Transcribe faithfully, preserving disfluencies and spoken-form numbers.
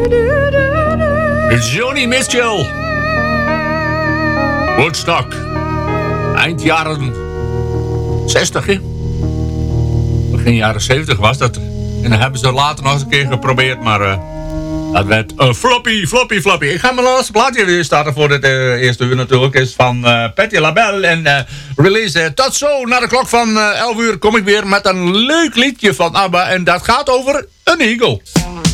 Joni Mitchell. Woodstock. Eind jaren zestig, hè? Begin jaren zeventig was dat. En dan hebben ze later nog eens een keer geprobeerd, maar... Uh, dat werd uh, floppy, floppy, floppy. Ik ga mijn laatste plaatje weer starten voor het uh, eerste uur natuurlijk. Is van uh, Patti LaBelle en uh, release. Uh, tot zo, na de klok van uh, elf uur kom ik weer met een leuk liedje van ABBA. En dat gaat over een eagle.